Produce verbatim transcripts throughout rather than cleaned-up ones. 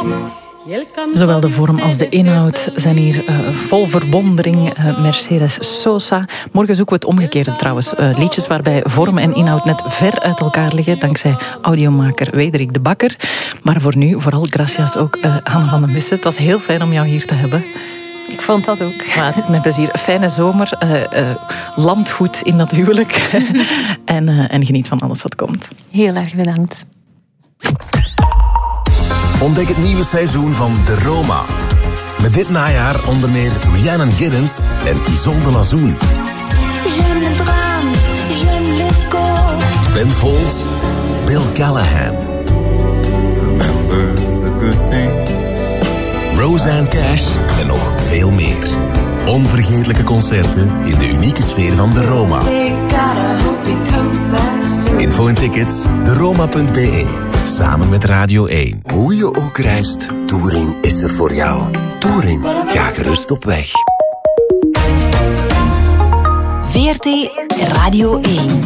Zowel de vorm als de inhoud zijn hier uh, vol verwondering. Uh, Mercedes Sosa. Morgen zoeken we het omgekeerde trouwens. Uh, liedjes waarbij vorm en inhoud net ver uit elkaar liggen, dankzij audiomaker Wederik de Bakker. Maar voor nu, vooral gracias ook uh, Hanne van den Bussen. Het was heel fijn om jou hier te hebben. Ik vond dat ook. Maar met plezier. Fijne zomer. Uh, uh, landgoed in dat huwelijk. en, uh, en geniet van alles wat komt. Heel erg bedankt. Ontdek het nieuwe seizoen van De Roma. Met dit najaar onder meer Rhiannon Giddens en Isolde Lazoen. J'aime le drame, j'aime l'écho. Ben Folds, Bill Callahan. Remember the good things. Roseanne Cash en nog veel meer. Onvergetelijke concerten in de unieke sfeer van De Roma. Info en tickets, de roma punt b e. Samen met Radio één. Hoe je ook reist, Touring is er voor jou. Touring, ga gerust op weg. V R T Radio één.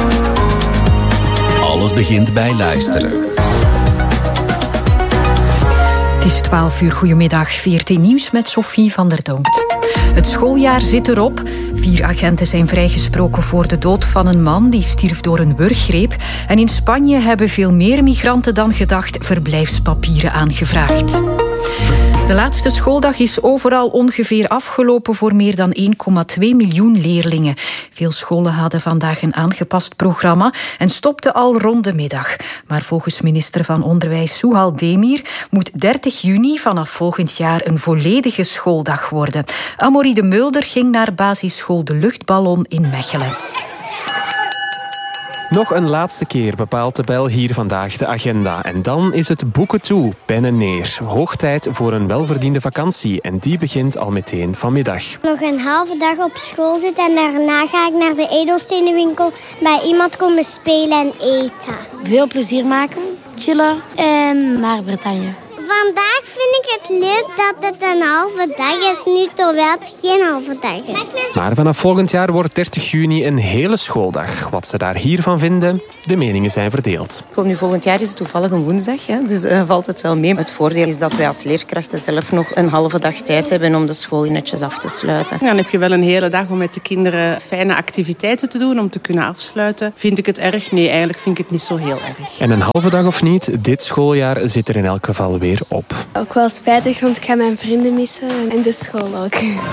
Alles begint bij luisteren. Het is twaalf uur, goedemiddag. V R T Nieuws met Sophie van der Donkt. Het schooljaar zit erop. Vier agenten zijn vrijgesproken voor de dood van een man die stierf door een wurggreep. En in Spanje hebben veel meer migranten dan gedacht verblijfspapieren aangevraagd. De laatste schooldag is overal ongeveer afgelopen voor meer dan één komma twee miljoen leerlingen. Veel scholen hadden vandaag een aangepast programma en stopten al rond de middag. Maar volgens minister van Onderwijs Souhal Demir moet dertig juni vanaf volgend jaar een volledige schooldag worden. Amory de Mulder ging naar basisschool De Luchtballon in Mechelen. Nog een laatste keer bepaalt de bel hier vandaag de agenda. En dan is het boeken toe, pennen neer. Hoog tijd voor een welverdiende vakantie. En die begint al meteen vanmiddag. Nog een halve dag op school zitten en daarna ga ik naar de edelstenenwinkel bij iemand komen spelen en eten. Veel plezier maken, chillen en naar Bretagne. Vandaag vind ik het leuk dat het een halve dag is, nu terwijl het geen halve dag is. Maar vanaf volgend jaar wordt dertig juni een hele schooldag. Wat ze daar hiervan vinden, de meningen zijn verdeeld. Nu, volgend jaar is het toevallig een woensdag, hè, dus uh, valt het wel mee. Het voordeel is dat wij als leerkrachten zelf nog een halve dag tijd hebben om de school netjes af te sluiten. Dan heb je wel een hele dag om met de kinderen fijne activiteiten te doen, om te kunnen afsluiten. Vind ik het erg? Nee, eigenlijk vind ik het niet zo heel erg. En een halve dag of niet, dit schooljaar zit er in elk geval weer op. Ook wel spijtig, want ik ga mijn vrienden missen en de school ook.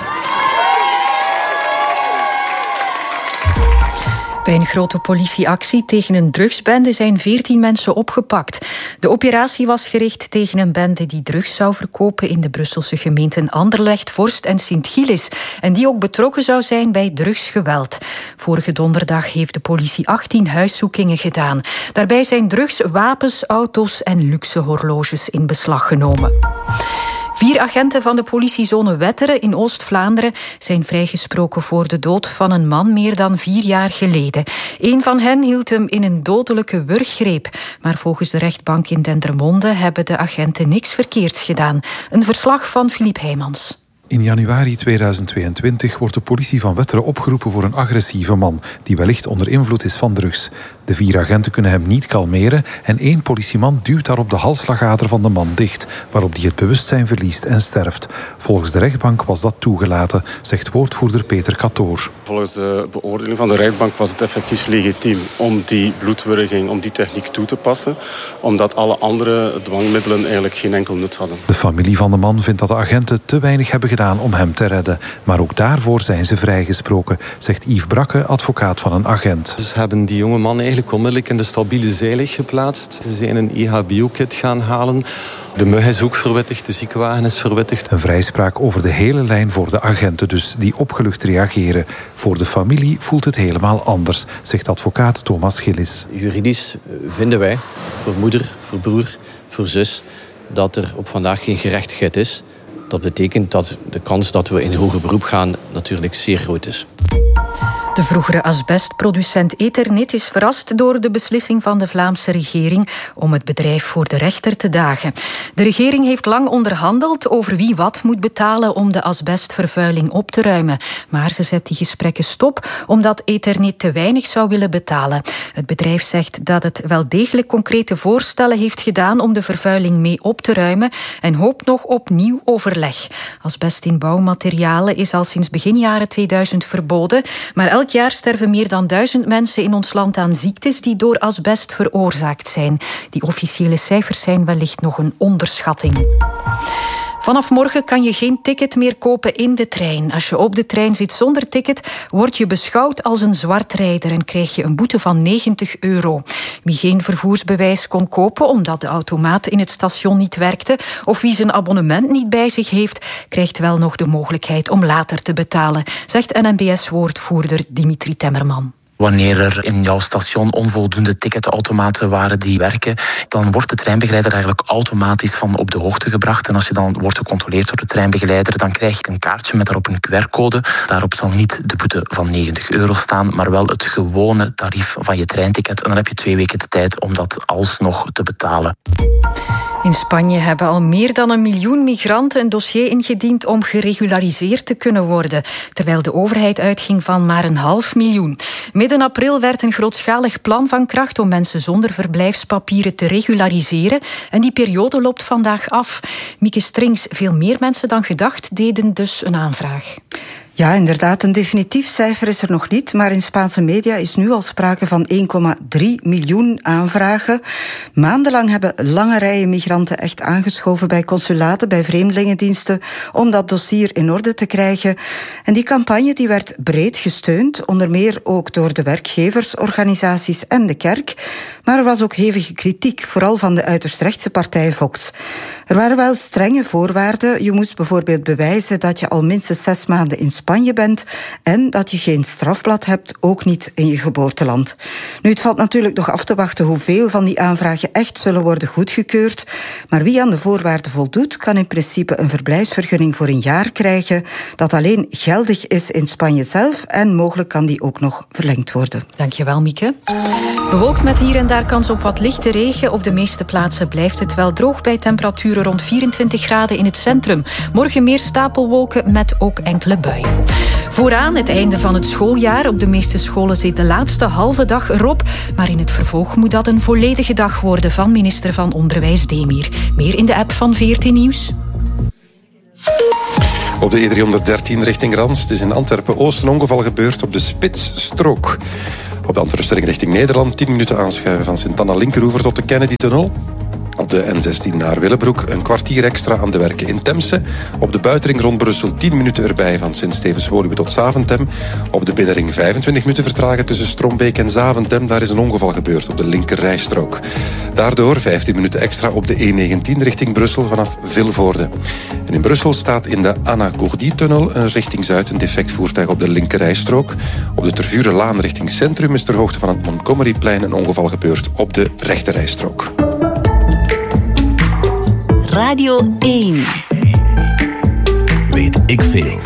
Bij een grote politieactie tegen een drugsbende zijn veertien mensen opgepakt. De operatie was gericht tegen een bende die drugs zou verkopen in de Brusselse gemeenten Anderlecht, Vorst en Sint-Gilles. En die ook betrokken zou zijn bij drugsgeweld. Vorige donderdag heeft de politie achttien huiszoekingen gedaan. Daarbij zijn drugs, wapens, auto's en luxe horloges in beslag genomen. Vier agenten van de politiezone Wetteren in Oost-Vlaanderen zijn vrijgesproken voor de dood van een man meer dan vier jaar geleden. Een van hen hield hem in een dodelijke wurggreep. Maar volgens de rechtbank in Dendermonde hebben de agenten niks verkeerds gedaan. Een verslag van Philippe Heijmans. In januari tweeduizend tweeëntwintig wordt de politie van Wetteren opgeroepen voor een agressieve man die wellicht onder invloed is van drugs. De vier agenten kunnen hem niet kalmeren en één politieman duwt daarop de halsslagader van de man dicht, waarop die het bewustzijn verliest en sterft. Volgens de rechtbank was dat toegelaten, zegt woordvoerder Peter Katoor. Volgens de beoordeling van de rechtbank was het effectief legitiem om die bloedwurging, om die techniek toe te passen, omdat alle andere dwangmiddelen eigenlijk geen enkel nut hadden. De familie van de man vindt dat de agenten te weinig hebben gedaan om hem te redden. Maar ook daarvoor zijn ze vrijgesproken, zegt Yves Brakke, advocaat van een agent. Ze hebben die jonge man eigenlijk onmiddellijk in de stabiele zeilig geplaatst. Ze zijn een E H B O-kit gaan halen. De mug is ook verwittigd, de ziekenwagen is verwittigd. Een vrijspraak over de hele lijn voor de agenten dus, die opgelucht reageren. Voor de familie voelt het helemaal anders, zegt advocaat Thomas Gillis. Juridisch vinden wij, voor moeder, voor broer, voor zus, dat er op vandaag geen gerechtigheid is. Dat betekent dat de kans dat we in hoger beroep gaan natuurlijk zeer groot is. De vroegere asbestproducent Eternit is verrast door de beslissing van de Vlaamse regering om het bedrijf voor de rechter te dagen. De regering heeft lang onderhandeld over wie wat moet betalen om de asbestvervuiling op te ruimen. Maar ze zet die gesprekken stop omdat Eternit te weinig zou willen betalen. Het bedrijf zegt dat het wel degelijk concrete voorstellen heeft gedaan om de vervuiling mee op te ruimen en hoopt nog op nieuw overleg. Asbest in bouwmaterialen is al sinds begin jaren tweeduizend verboden, maar elk jaar sterven meer dan duizend mensen in ons land aan ziektes die door asbest veroorzaakt zijn. Die officiële cijfers zijn wellicht nog een onderschatting. Vanaf morgen kan je geen ticket meer kopen in de trein. Als je op de trein zit zonder ticket, word je beschouwd als een zwartrijder en krijg je een boete van negentig euro. Wie geen vervoersbewijs kon kopen omdat de automaat in het station niet werkte of wie zijn abonnement niet bij zich heeft, krijgt wel nog de mogelijkheid om later te betalen, zegt N M B S-woordvoerder Dimitri Temmerman. Wanneer er in jouw station onvoldoende ticketautomaten waren die werken, dan wordt de treinbegeleider eigenlijk automatisch van op de hoogte gebracht. En als je dan wordt gecontroleerd door de treinbegeleider, dan krijg je een kaartje met daarop een Q R-code. Daarop zal niet de boete van negentig euro staan, maar wel het gewone tarief van je treinticket. En dan heb je twee weken de tijd om dat alsnog te betalen. In Spanje hebben al meer dan een miljoen migranten een dossier ingediend om geregulariseerd te kunnen worden, terwijl de overheid uitging van maar een half miljoen. Midden april werd een grootschalig plan van kracht om mensen zonder verblijfspapieren te regulariseren en die periode loopt vandaag af. Mieke Strings, veel meer mensen dan gedacht deden dus een aanvraag. Ja, inderdaad, een definitief cijfer is er nog niet, maar in Spaanse media is nu al sprake van één komma drie miljoen aanvragen. Maandenlang hebben lange rijen migranten echt aangeschoven bij consulaten, bij vreemdelingendiensten, om dat dossier in orde te krijgen. En die campagne die werd breed gesteund, onder meer ook door de werkgeversorganisaties en de kerk. Maar er was ook hevige kritiek, vooral van de uiterst rechtse partij Vox. Er waren wel strenge voorwaarden. Je moest bijvoorbeeld bewijzen dat je al minstens zes maanden in Spanje bent en dat je geen strafblad hebt, ook niet in je geboorteland. Nu, het valt natuurlijk nog af te wachten hoeveel van die aanvragen echt zullen worden goedgekeurd. Maar wie aan de voorwaarden voldoet, kan in principe een verblijfsvergunning voor een jaar krijgen, dat alleen geldig is in Spanje zelf en mogelijk kan die ook nog verlengd worden. Dankjewel, Mieke. Bewolkt met hier en daar kans op wat lichte regen. Op de meeste plaatsen blijft het wel droog bij temperaturen rond vierentwintig graden in het centrum. Morgen meer stapelwolken met ook enkele buien. Vooraan het einde van het schooljaar. Op de meeste scholen zit de laatste halve dag erop. Maar in het vervolg moet dat een volledige dag worden van minister van Onderwijs Demir. Meer in de app van V R T Nieuws. Op de E driehonderddertien richting Rans is in Antwerpen-Oost een ongeval gebeurd op de Spitsstrook. Op de Antwerpse richting Nederland tien minuten aanschuiven van Sint-Anna Linkeroever tot de Kennedy-tunnel. Op de N zestien naar Willebroek een kwartier extra aan de werken in Temse. Op de buitenring rond Brussel tien minuten erbij van Sint-Stevens-Woluwe tot Zaventem. Op de binnenring vijfentwintig minuten vertragen tussen Strombeek en Zaventem. Daar is een ongeval gebeurd op de linkerrijstrook. Daardoor vijftien minuten extra op de E negentien richting Brussel vanaf Vilvoorde. En in Brussel staat in de Anna-Gourdie-tunnel een richting Zuid een defect voertuig op de linkerrijstrook. Op de Tervurenlaan richting Centrum is ter hoogte van het Montgomeryplein een ongeval gebeurd op de rechterrijstrook. Radio één. Weet ik veel.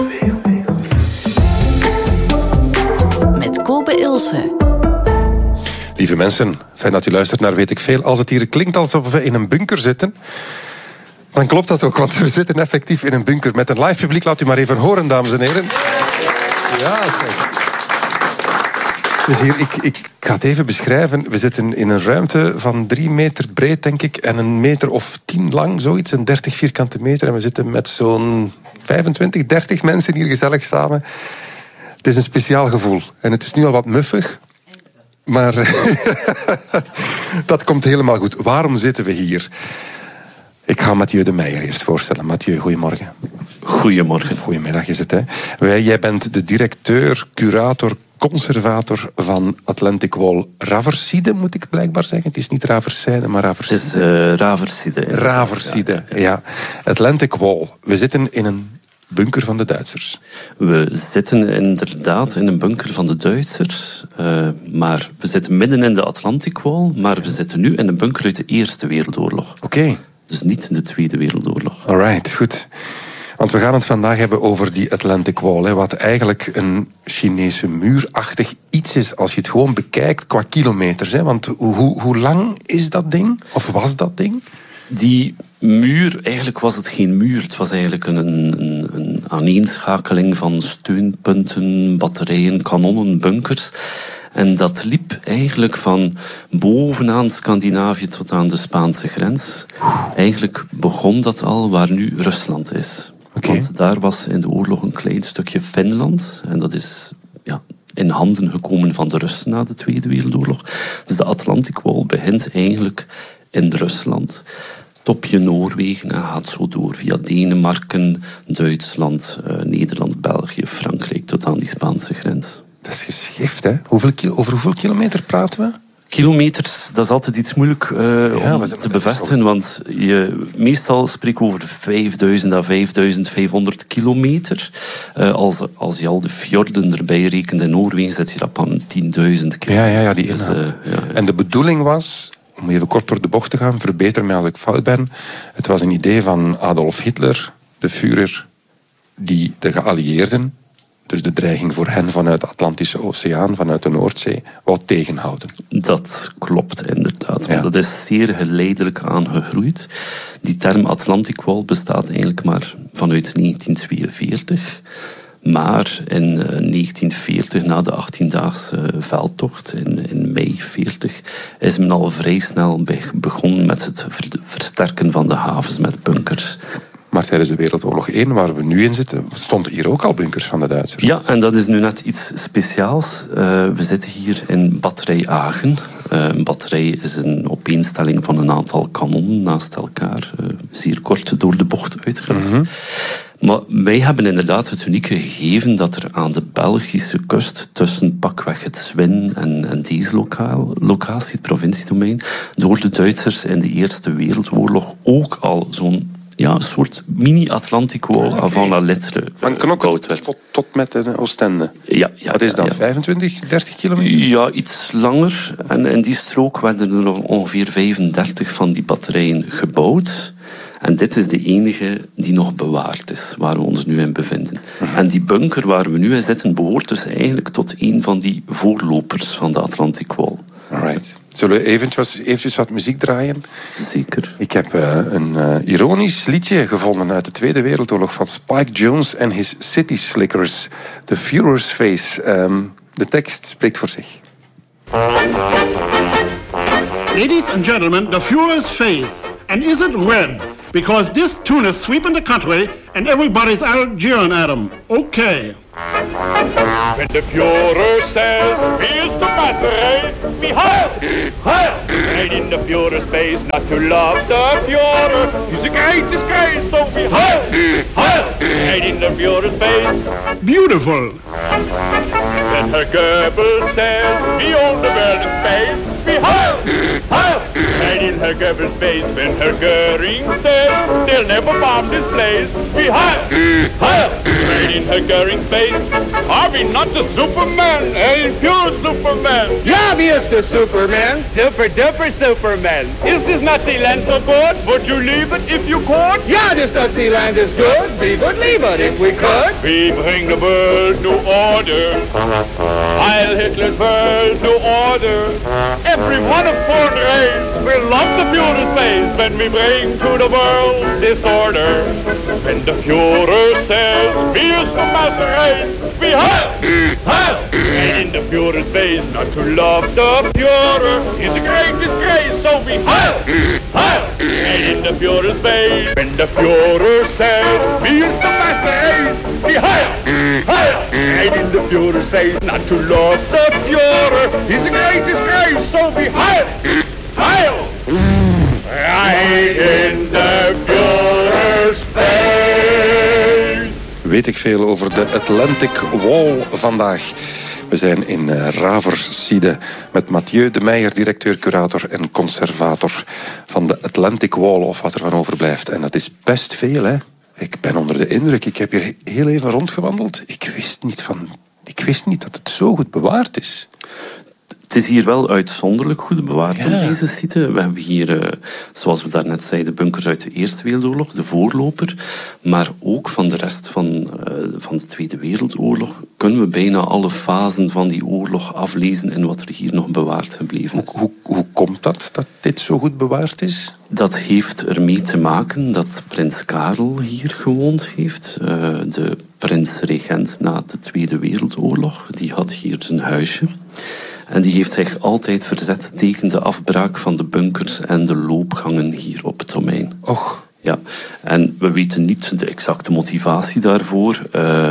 Met Kobe Ilse. Lieve mensen, fijn dat u luistert naar Weet ik veel. Als het hier klinkt alsof we in een bunker zitten, dan klopt dat ook, want we zitten effectief in een bunker met een live publiek. Laat u maar even horen, dames en heren. Ja, zeg. Dus hier, ik, ik ga het even beschrijven. We zitten in een ruimte van drie meter breed, denk ik, en een meter of tien lang, zoiets, een dertig vierkante meter. En we zitten met zo'n vijfentwintig, dertig mensen hier gezellig samen. Het is een speciaal gevoel. En het is nu al wat muffig, maar dat komt helemaal goed. Waarom zitten we hier? Ik ga Mathieu de Meijer eerst voorstellen. Mathieu, goedemorgen. Goedemorgen. Goedemiddag is het, hè. Wij, jij bent de directeur, curator, conservator van Atlantic Wall Raverside, moet ik blijkbaar zeggen. Het is niet Raverside, maar Raverside. Het is uh, Raverside. Ja. Raverside, ja, ja. Atlantic Wall. We zitten in een bunker van de Duitsers. We zitten inderdaad in een bunker van de Duitsers. Uh, maar we zitten midden in de Atlantic Wall. Maar we zitten nu in een bunker uit de Eerste Wereldoorlog. Oké. Okay. Dus niet de Tweede Wereldoorlog. Alright, goed. Want we gaan het vandaag hebben over die Atlantic Wall. Hè, wat eigenlijk een Chinese muurachtig iets is als je het gewoon bekijkt qua kilometers. Hè. Want hoe, hoe, hoe lang is dat ding? Of was dat ding? Die muur, eigenlijk was het geen muur. Het was eigenlijk een, een, een aaneenschakeling van steunpunten, batterijen, kanonnen, bunkers. En dat liep eigenlijk van bovenaan Scandinavië tot aan de Spaanse grens. Eigenlijk begon dat al waar nu Rusland is. Okay. Want daar was in de oorlog een klein stukje Finland. En dat is ja, in handen gekomen van de Russen na de Tweede Wereldoorlog. Dus de Atlantic Wall begint eigenlijk in Rusland. Topje Noorwegen en gaat zo door via Denemarken, Duitsland, uh, Nederland, België, Frankrijk tot aan die Spaanse grens. Dat is geschift, hè? Hoeveel, over hoeveel kilometer praten we? Kilometers, dat is altijd iets moeilijk uh, ja, om te bevestigen, want je, meestal spreken we over vijfduizend à vijfduizendvijfhonderd kilometer. Uh, als, als je al de fjorden erbij rekent in Noorwegen, zit je dat aan tienduizend kilometer. Ja, ja, ja, die dus, uh, ja, ja. En de bedoeling was, om even kort door de bocht te gaan, verbeter me als ik fout ben, het was een idee van Adolf Hitler, de Führer, die de geallieerden, dus de dreiging voor hen vanuit de Atlantische Oceaan, vanuit de Noordzee, wou tegenhouden. Dat klopt inderdaad. Ja. Dat is zeer geleidelijk aangegroeid. Die term Atlantic Wall bestaat eigenlijk maar vanuit negentien tweeënveertig. Maar in negentien veertig, na de achttiendaagse veldtocht, in, in mei veertig, is men al vrij snel begonnen met het versterken van de havens met bunkers. Maar tijdens de Wereldoorlog één, waar we nu in zitten, stonden hier ook al bunkers van de Duitsers. Ja, en dat is nu net iets speciaals. Uh, we zitten hier in Batterij Agen. Uh, een batterij is een opeenstelling van een aantal kanonnen naast elkaar. Uh, zeer kort door de bocht uitgelegd. Mm-hmm. Maar wij hebben inderdaad het unieke gegeven dat er aan de Belgische kust, tussen pakweg het Zwin en, en deze lokaal, locatie, het provinciedomein, door de Duitsers in de Eerste Wereldoorlog ook al zo'n ja, een soort mini-Atlantic Wall okay. avant la lettre van Knokke tot, tot met de Oostende. Ja, ja, Wat is dat, ja. vijfentwintig, dertig kilometer? Ja, iets langer. En in die strook werden er nog ongeveer vijfendertig van die batterijen gebouwd. En dit is de enige die nog bewaard is, waar we ons nu in bevinden. Mm-hmm. En die bunker waar we nu in zitten, behoort dus eigenlijk tot een van die voorlopers van de Atlantic Wall. Alright. Zullen we eventjes, eventjes wat muziek draaien? Zeker. Ik heb uh, een uh, ironisch liedje gevonden uit de Tweede Wereldoorlog van Spike Jones en his City Slickers. The Führer's Face. Um, de tekst spreekt voor zich. Ladies and gentlemen, the Führer's Face. And is it red? Because this tune is sweeping the country and everybody's out jeering at him. Okay. When the Führer says, here's the battery, we heil, heil. Right in the Führer's face, not to love the Führer. He's a great disgrace, so we heil, heil. Right in the Führer's face. Beautiful. When Herr Goebbels says, we own the world in space, we heil, heil. Right in Herr Goebbels' face. When Herr Göring says, they'll never bomb this place, we heil, heil. Right in Herr Göring's face. Are we not the Superman? Hey, pure Superman. Yeah, he is the Superman. Super duper Superman. Is this Nazi land so good? Would you leave it if you could? Yeah, this Nazi land is good. We would leave it if we could. We bring the world to order. Heil Hitler's world to order. Every one of foreign race will love the Führer's face when we bring to the world disorder. When the Führer says, here's the master race, we heil, heil. And in the Führer's face, not to love the Führer is a great disgrace, so we heil, heil. And in the Führer's face, when the Führer says, here's the master race, we heil, heil. And in the Führer's face, not to love the Führer is a great disgrace, so we heil, heil. Right in the Führer's face. Weet ik veel over de Atlantic Wall vandaag. We zijn in Raverside met Mathieu de Meijer, directeur-curator en conservator van de Atlantic Wall, of wat er van overblijft. En dat is best veel, hè? Ik ben onder de indruk. Ik heb hier heel even rondgewandeld. Ik wist niet, van, ik wist niet dat het zo goed bewaard is. Het is hier wel uitzonderlijk goed bewaard Ja. op deze site. We hebben hier, uh, zoals we daarnet zeiden, de bunkers uit de Eerste Wereldoorlog, de voorloper. Maar ook van de rest van, uh, van de Tweede Wereldoorlog kunnen we bijna alle fasen van die oorlog aflezen in wat er hier nog bewaard gebleven is. Hoe, hoe, hoe komt dat, dat dit zo goed bewaard is? Dat heeft ermee te maken dat prins Karel hier gewoond heeft. Uh, de prins-regent na de Tweede Wereldoorlog. Die had hier zijn huisje. En die heeft zich altijd verzet tegen de afbraak van de bunkers en de loopgangen hier op het domein. Och. Ja, en we weten niet de exacte motivatie daarvoor. Uh,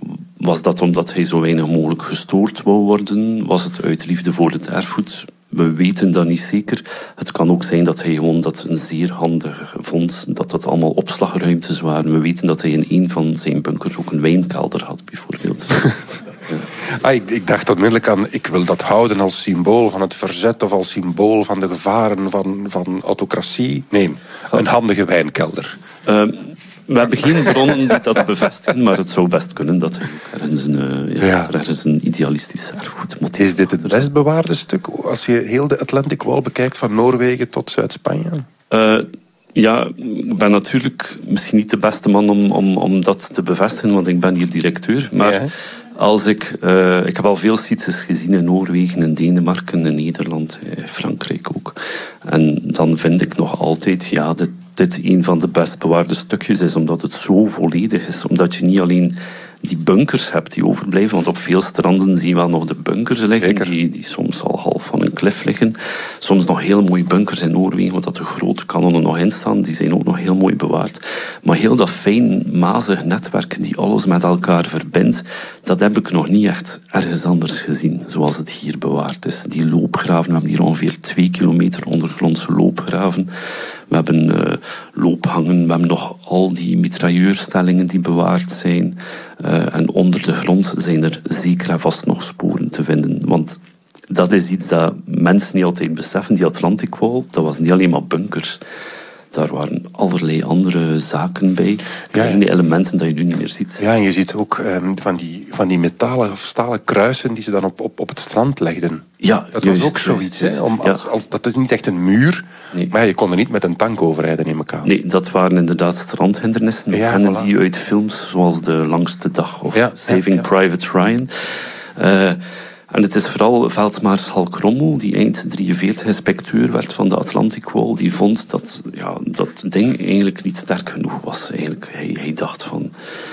was dat omdat hij zo weinig mogelijk gestoord wou worden? Was het uit liefde voor het erfgoed? We weten dat niet zeker. Het kan ook zijn dat hij gewoon dat een zeer handig vond, dat dat allemaal opslagruimtes waren. We weten dat hij in een van zijn bunkers ook een wijnkelder had, bijvoorbeeld. Ja. Ah, ik, ik dacht onmiddellijk aan, ik wil dat houden als symbool van het verzet of als symbool van de gevaren van, van autocratie. Nee, een handige wijnkelder. Uh, we hebben geen bronnen die dat bevestigen, maar het zou best kunnen dat er ergens een, uh, ja, Ja. er ergens een idealistisch erfgoedmotief Is dit het best bewaarde stuk als je heel de Atlantic Wall bekijkt, van Noorwegen tot Zuid-Spanje? Uh, ja, ik ben natuurlijk misschien niet de beste man om, om, om dat te bevestigen, want ik ben hier directeur. Maar Ja. als ik, uh, ik heb al veel sites gezien in Noorwegen, in Denemarken, in Nederland, in Frankrijk ook. En dan vind ik nog altijd, ja, dit, dit een van de best bewaarde stukjes is, omdat het zo volledig is. Omdat je niet alleen die bunkers hebt die overblijven, want op veel stranden zie je wel nog de bunkers liggen, die, die soms al half van een klif liggen. Soms nog heel mooie bunkers in Noorwegen, want dat de grote kanonnen nog in staan, die zijn ook nog heel mooi bewaard. Maar heel dat fijn, mazig netwerk die alles met elkaar verbindt, dat heb ik nog niet echt ergens anders gezien, zoals het hier bewaard is. Die loopgraven, we hebben hier ongeveer twee kilometer ondergrondse loopgraven. We hebben uh, loophangen, we hebben nog al die mitrailleurstellingen die bewaard zijn. Uh, en onder de grond zijn er zeker en vast nog sporen te vinden. Want dat is iets dat mensen niet altijd beseffen. Die Atlantic Wall, dat was niet alleen maar bunkers. Daar waren allerlei andere zaken bij. Kleine ja. elementen dat je nu niet meer ziet. Ja, en je ziet ook um, van, die, van die metalen of stalen kruisen die ze dan op, op, op het strand legden. Ja, dat juist, was ook zoiets. Juist, hè? Om, ja. als, als, dat is niet echt een muur, nee. Maar ja, je kon er niet met een tank overrijden, neem ik aan. Nee, dat waren inderdaad strandhindernissen. Ja, en voilà. die uit films zoals De Langste Dag of ja, Saving ja, ja. Private Ryan. Uh, En het is vooral veldmaarschalk Rommel, die eind drieënveertig inspecteur werd van de Atlantic Wall, die vond dat ja, dat ding eigenlijk niet sterk genoeg was. Eigenlijk, hij, hij dacht van,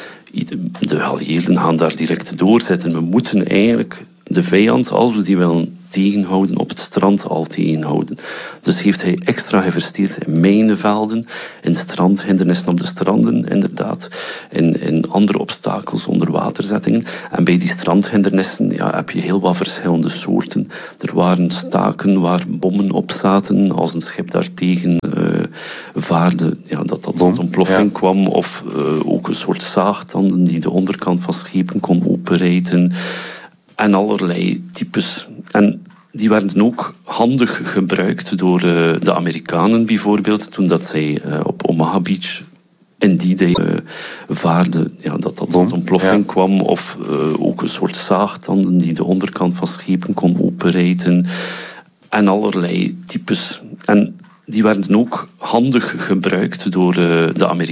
de geallieerden gaan daar direct doorzetten. We moeten eigenlijk de vijand, als we die willen tegenhouden, op het strand al tegenhouden. Dus heeft hij extra geïnvesteerd in mijnenvelden, in strandhindernissen op de stranden, inderdaad, in, in andere obstakels, onderwaterzettingen. En bij die strandhindernissen ja, heb je heel wat verschillende soorten. Er waren staken waar bommen op zaten, als een schip daartegen uh, vaarde, ja, dat dat tot ontploffing ja. kwam, of uh, ook een soort zaagtanden die de onderkant van schepen kon openrijten. En allerlei types. En die werden ook handig gebruikt door uh, de Amerikanen bijvoorbeeld, toen dat zij uh, op Omaha Beach in die day uh, vaarden, ja, dat dat tot ontploffing ja. kwam. Of uh, ook een soort zaagtanden die de onderkant van schepen kon openrijten. En allerlei types. En die werden ook handig gebruikt door uh, de Amerikanen.